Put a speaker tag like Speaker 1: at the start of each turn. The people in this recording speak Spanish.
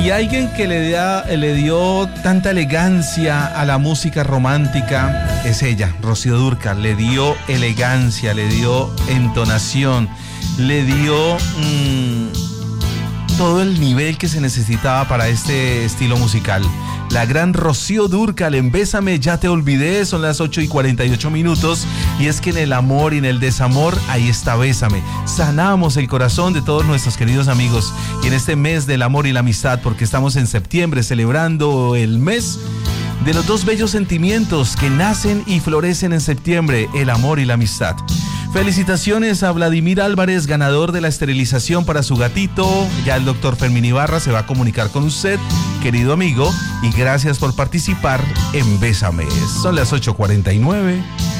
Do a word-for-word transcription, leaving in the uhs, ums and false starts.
Speaker 1: Y alguien que le, da, le dio tanta elegancia a la música romántica es ella, Rocío Dúrcal. Le dio elegancia, le dio entonación, le dio mmm, todo el nivel que se necesitaba para este estilo musical. La gran Rocío Dúrcal en Bésame, ya te olvidé. Son las ocho y cuarenta y ocho minutos. Y es que en el amor y en el desamor, ahí está Bésame. Sanamos el corazón de todos nuestros queridos amigos. Y en este mes del amor y la amistad, porque estamos en septiembre celebrando el mes de los dos bellos sentimientos que nacen y florecen en septiembre, el amor y la amistad. Felicitaciones a Vladimir Álvarez, ganador de la esterilización para su gatito. Ya el doctor Fermín Ibarra se va a comunicar con usted, querido amigo, y gracias por participar en Bésame. Son las ocho cuarenta y nueve.